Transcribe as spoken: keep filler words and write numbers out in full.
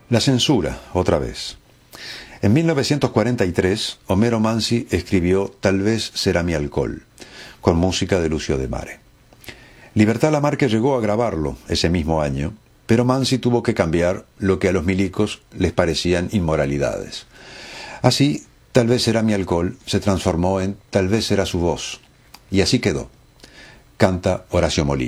La censura, otra vez. En mil novecientos cuarenta y tres, Homero Mansi escribió Tal vez será mi alcohol, con música de Lucio de Mare. Libertad Lamarque llegó a grabarlo ese mismo año, pero Mansi tuvo que cambiar lo que a los milicos les parecían inmoralidades. Así, Tal vez será mi alcohol se transformó en Tal vez será su voz, y así quedó. Canta Horacio Molina.